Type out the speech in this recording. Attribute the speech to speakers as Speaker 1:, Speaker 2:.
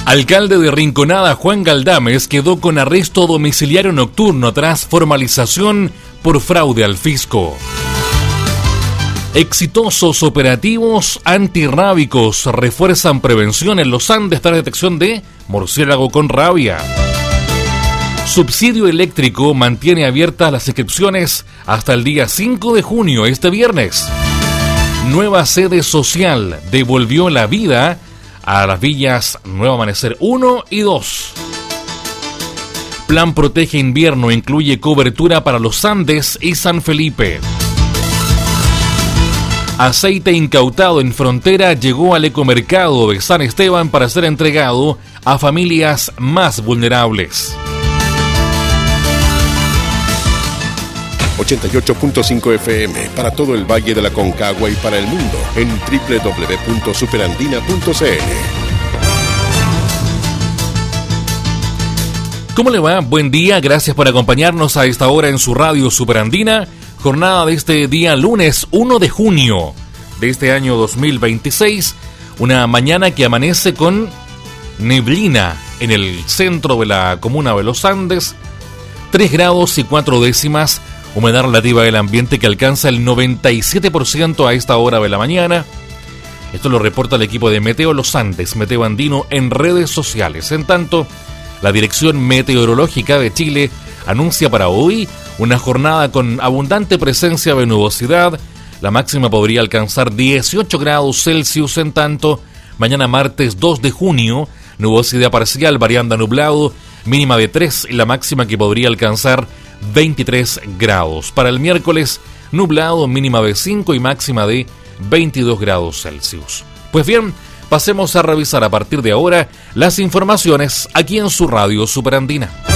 Speaker 1: Alcalde de Rinconada, Juan Galdames, quedó con arresto domiciliario nocturno tras formalización por fraude al fisco. Exitosos operativos antirrábicos refuerzan prevención en los Andes tras detección de murciélago con rabia. Subsidio eléctrico mantiene abiertas las inscripciones hasta el día 5 de junio, este viernes. Nueva sede social devolvió la vida a las villas Nuevo Amanecer 1 y 2. Plan Protege Invierno incluye cobertura para los Andes y San Felipe. Aceite incautado en frontera llegó al ecomercado de San Esteban para ser entregado a familias más vulnerables.
Speaker 2: 88.5 FM para todo el Valle de la Concagua y para el mundo en www.superandina.cl.
Speaker 1: ¿Cómo le va? Buen día, gracias por acompañarnos a esta hora en su radio Superandina. Jornada de este día lunes 1 de junio de este año 2026. Una mañana que amanece con neblina en el centro de la comuna de Los Andes. 3 grados y 4 décimas. Humedad relativa del ambiente que alcanza el 97% a esta hora de la mañana. Esto lo reporta el equipo de Meteo Los Andes, Meteo Andino, en redes sociales. En tanto, la Dirección Meteorológica de Chile anuncia para hoy una jornada con abundante presencia de nubosidad. La máxima podría alcanzar 18 grados Celsius. En tanto, mañana martes 2 de junio, nubosidad parcial variando a nublado, mínima de 3 y la máxima que podría alcanzar 23 grados. Para el miércoles, nublado, mínima de 5 y máxima de 22 grados Celsius. Pues bien, pasemos a revisar a partir de ahora las informaciones aquí en su radio Superandina.